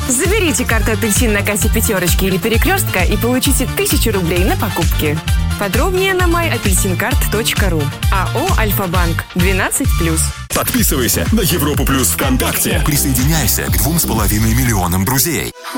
Заберите карту «Апельсин» на кассе «Пятерочки» или «Перекрестка» и получите 1000 рублей на покупки. Подробнее на myapelsincard.ru. АО «Альфа-банк» 12+. Подписывайся на Европу Плюс ВКонтакте. Присоединяйся к 2,5 миллионам друзей.